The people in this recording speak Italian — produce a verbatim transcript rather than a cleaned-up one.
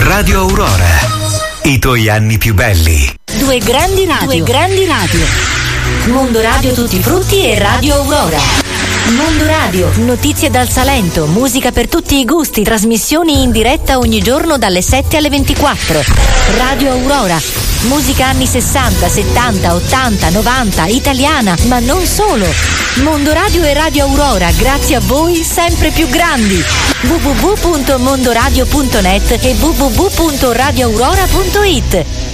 Radio Aurora. I tuoi anni più belli. Due grandi radio. Due grandi radio. Mondo Radio Tutti i Frutti e Radio Aurora. Mondo Radio, notizie dal Salento, musica per tutti i gusti, trasmissioni in diretta ogni giorno dalle sette alle ventiquattro. Radio Aurora, musica anni sessanta, settanta, ottanta, novanta, italiana, ma non solo. Mondo Radio e Radio Aurora, grazie a voi sempre più grandi. w w w punto mondoradio punto net e w w w punto radio aurora punto it.